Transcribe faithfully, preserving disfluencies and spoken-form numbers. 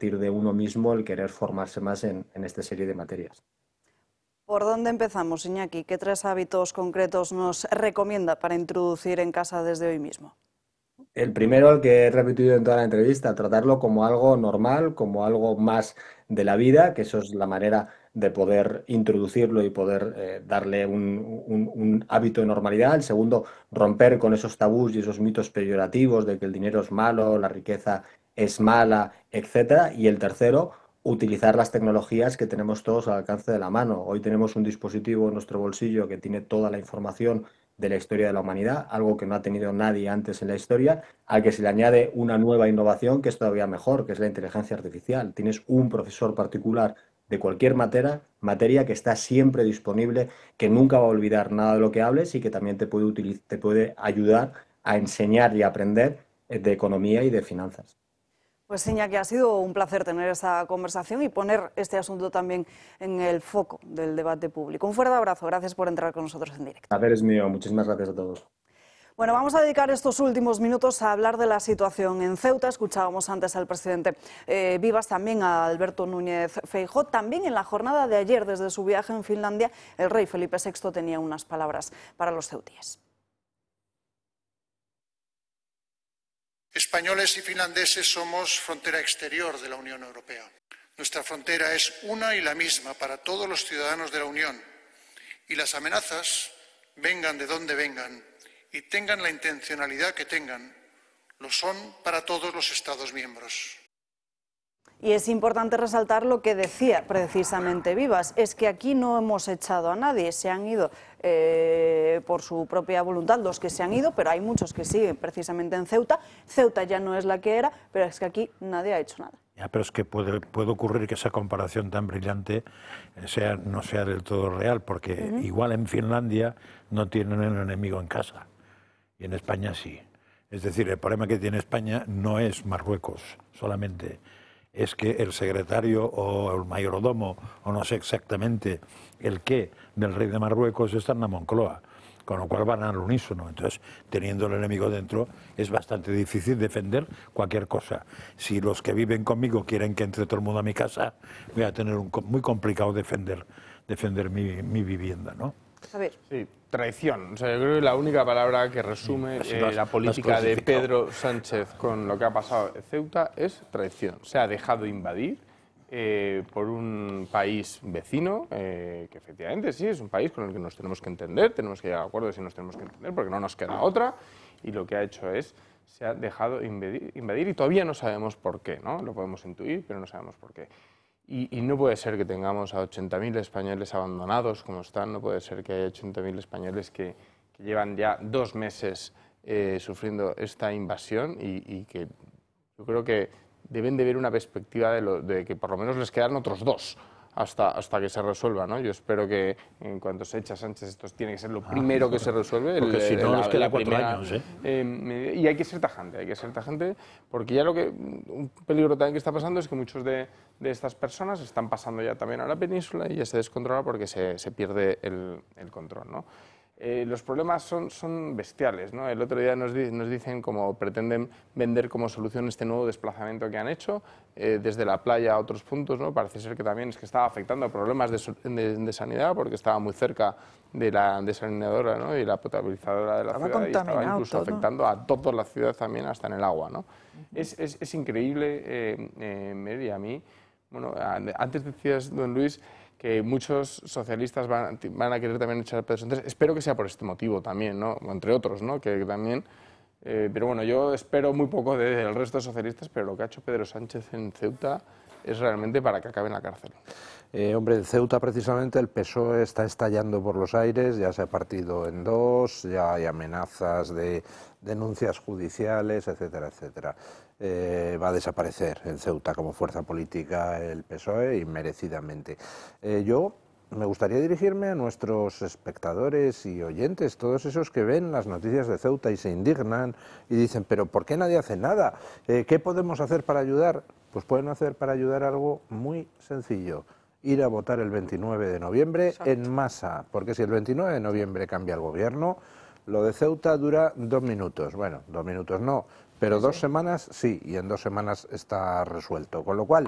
partir de uno mismo el querer formarse más en, en esta serie de materias. ¿Por dónde empezamos, Iñaki? ¿Qué tres hábitos concretos nos recomienda para introducir en casa desde hoy mismo? El primero, el que he repetido en toda la entrevista, tratarlo como algo normal, como algo más de la vida, que eso es la manera de poder introducirlo y poder eh, darle un, un, un hábito de normalidad. El segundo, romper con esos tabús y esos mitos peyorativos de que el dinero es malo, la riqueza es mala, etcétera. Y el tercero, utilizar las tecnologías que tenemos todos al alcance de la mano. Hoy tenemos un dispositivo en nuestro bolsillo que tiene toda la información de la historia de la humanidad, algo que no ha tenido nadie antes en la historia, al que se le añade una nueva innovación que es todavía mejor, que es la inteligencia artificial. Tienes un profesor particular de cualquier materia, materia que está siempre disponible, que nunca va a olvidar nada de lo que hables y que también te puede, utilizar, te puede ayudar a enseñar y aprender de economía y de finanzas. Pues Iñaki, ha sido un placer tener esta conversación y poner este asunto también en el foco del debate público. Un fuerte abrazo, gracias por entrar con nosotros en directo. El placer es mío, muchísimas gracias a todos. Bueno, vamos a dedicar estos últimos minutos a hablar de la situación en Ceuta. Escuchábamos antes al presidente eh, Vivas, también a Alberto Núñez Feijóo. También en la jornada de ayer, desde su viaje en Finlandia, el rey Felipe sexto tenía unas palabras para los ceutíes. Españoles y finlandeses somos frontera exterior de la Unión Europea. Nuestra frontera es una y la misma para todos los ciudadanos de la Unión y las amenazas, vengan de donde vengan y tengan la intencionalidad que tengan, lo son para todos los Estados miembros. Y es importante resaltar lo que decía precisamente Vivas, es que aquí no hemos echado a nadie, se han ido eh, por su propia voluntad los que se han ido, pero hay muchos que siguen precisamente en Ceuta. Ceuta ya no es la que era, pero es que aquí nadie ha hecho nada. Ya, pero es que puede, puede ocurrir que esa comparación tan brillante sea, no sea del todo real, porque uh-huh. igual en Finlandia no tienen un enemigo en casa, y en España sí. Es decir, el problema que tiene España no es Marruecos solamente, es que el secretario o el mayordomo, o no sé exactamente el qué, del rey de Marruecos está en la Moncloa, con lo cual van al unísono. Entonces, teniendo el enemigo dentro, es bastante difícil defender cualquier cosa. Si los que viven conmigo quieren que entre todo el mundo a mi casa, voy a tener un, muy complicado defender, defender mi, mi vivienda, ¿no? A ver. Sí, traición. O sea, yo creo que la única palabra que resume eh, las, la política de Pedro Sánchez con lo que ha pasado en Ceuta es traición. Se ha dejado invadir eh, por un país vecino, eh, que efectivamente sí, es un país con el que nos tenemos que entender, tenemos que llegar a acuerdos y nos tenemos que entender porque no nos queda otra, y lo que ha hecho es, se ha dejado invadir, invadir y todavía no sabemos por qué, ¿no? Lo podemos intuir, pero no sabemos por qué. Y, y no puede ser que tengamos a ochenta mil españoles abandonados como están, no puede ser que haya ochenta mil españoles que, que llevan ya dos meses eh, sufriendo esta invasión y, y que yo creo que deben de ver una perspectiva de, lo, de que por lo menos les quedan otros dos hasta, hasta que se resuelva, ¿no? Yo espero que en cuanto se echa Sánchez esto tiene que ser lo primero que se resuelve. Porque el, si no, les queda cuatro primera, años, ¿eh? Eh, Y hay que ser tajante, hay que ser tajante, porque ya lo que, un peligro también que está pasando es que muchos de, de estas personas están pasando ya también a la península y ya se descontrola porque se, se pierde el, el control, ¿no? Eh, los problemas son, son bestiales, ¿no? El otro día nos, di, nos dicen cómo pretenden vender como solución este nuevo desplazamiento que han hecho eh, desde la playa a otros puntos, ¿no? Parece ser que también es que estaba afectando a problemas de, de, de sanidad porque estaba muy cerca de la desalinadora, ¿no? Y la potabilizadora de la estaba ciudad y estaba incluso todo. afectando a toda la ciudad también, hasta en el agua, ¿no? Uh-huh. es, es, es increíble, eh, eh, Mary, a mí, bueno, antes decías, don Luis, que muchos socialistas van, van a querer también echar a Pedro Sánchez. Espero que sea por este motivo también, ¿no? Entre otros, ¿no? Que también, eh, pero bueno, yo espero muy poco del resto de socialistas, pero lo que ha hecho Pedro Sánchez en Ceuta es realmente para que acabe en la cárcel. Eh, hombre, en Ceuta precisamente el P S O E está estallando por los aires, ya se ha partido en dos, ya hay amenazas de denuncias judiciales, etcétera, etcétera. Eh, va a desaparecer en Ceuta como fuerza política el P S O E, inmerecidamente. Eh, yo me gustaría dirigirme a nuestros espectadores y oyentes, todos esos que ven las noticias de Ceuta y se indignan y dicen, pero ¿por qué nadie hace nada? Eh, ¿Qué podemos hacer para ayudar? Pues pueden hacer para ayudar algo muy sencillo. Ir a votar el veintinueve de noviembre Exacto. en masa, porque si el veintinueve de noviembre cambia el gobierno, lo de Ceuta dura dos minutos. Bueno, dos minutos no, pero sí, dos sí. semanas sí, y en dos semanas está resuelto. Con lo cual,